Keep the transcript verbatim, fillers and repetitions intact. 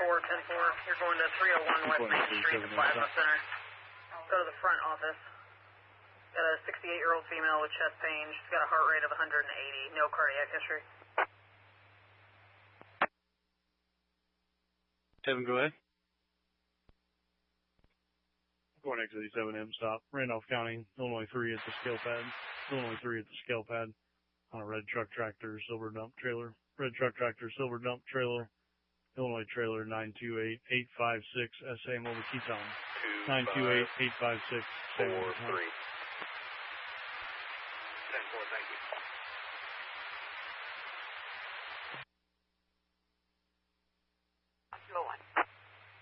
four, ten four. You're going to three oh one West Main Street, the Plasma Center. Go to the front office. Got a sixty-eight-year-old female with chest pain. She's got a heart rate of one hundred eighty. No cardiac history. Kevin, go ahead. Going X eighty-seven M stop. Randolph County, Illinois three at the scale pad. Illinois three at the scale pad on a red truck tractor, silver dump trailer. Red truck tractor, silver dump trailer. Illinois trailer nine two eight, eight five six, S A Mobile Keaton. nine two eight, eight five six, four three.